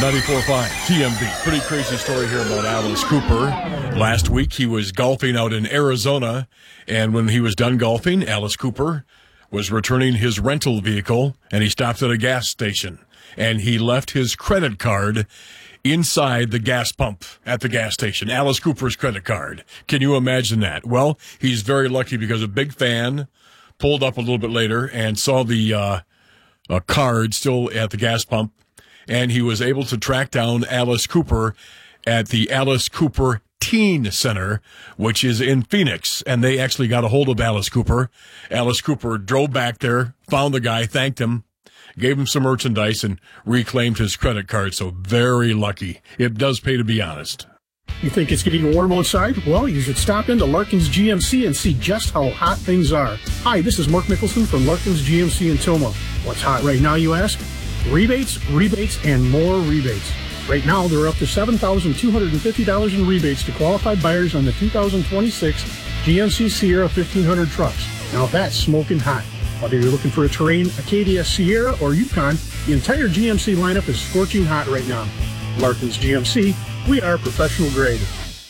94.5 TMB. Pretty crazy story here about Alice Cooper. Last week he was golfing out in Arizona, and when he was done golfing, Alice Cooper was returning his rental vehicle, and he stopped at a gas station, and he left his credit card inside the gas pump at the gas station. Alice Cooper's credit card. Can you imagine that? Well, he's very lucky because a big fan pulled up a little bit later and saw the card still at the gas pump, and he was able to track down Alice Cooper at the Alice Cooper Teen Center, which is in Phoenix, and they actually got a hold of Alice Cooper. Alice Cooper drove back there, found the guy, thanked him, gave him some merchandise, and reclaimed his credit card. So very lucky. It does pay to be honest. You think it's getting warm outside? Well, you should stop into Larkin's GMC and see just how hot things are. Hi, this is Mark Nicholson from Larkin's GMC in Toma. What's hot right now, you ask? Rebates, and more rebates. Right now, they're up to $7,250 in rebates to qualified buyers on the 2026 GMC Sierra 1500 trucks. Now that's smoking hot. Whether you're looking for a Terrain, Acadia, Sierra, or Yukon, the entire GMC lineup is scorching hot right now. Larkin's GMC, we are professional grade.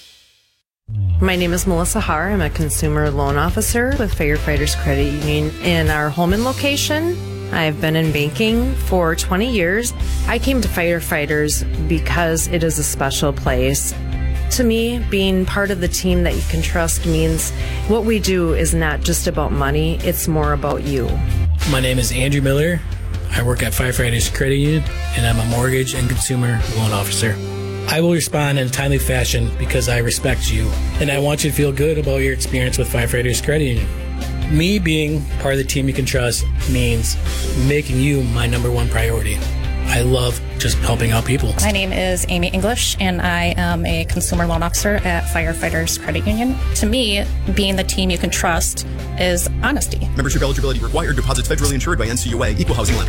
My name is Melissa Haar. I'm a consumer loan officer with Firefighters Credit Union in our Holman location. I've been in banking for 20 years. I came to Firefighters because it is a special place. To me, being part of the team that you can trust means what we do is not just about money, it's more about you. My name is Andrew Miller. I work at Firefighters Credit Union, and I'm a mortgage and consumer loan officer. I will respond in a timely fashion because I respect you, and I want you to feel good about your experience with Firefighters Credit Union. Me being part of the team you can trust means making you my number one priority. I love just helping out people. My name is Amy English, and I am a consumer loan officer at Firefighters Credit Union. To me, being the team you can trust is honesty. Membership eligibility required. Deposits federally insured by NCUA. Equal housing lender.